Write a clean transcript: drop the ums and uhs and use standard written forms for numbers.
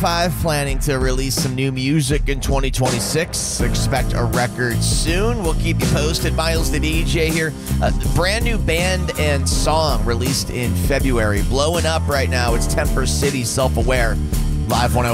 5 planning to release some new music in 2026. Expect a record soon. We'll keep you posted. Miles the DJ here. A brand new band and song released in February. Blowing up right now. It's Temper City, Self-Aware. Live 105.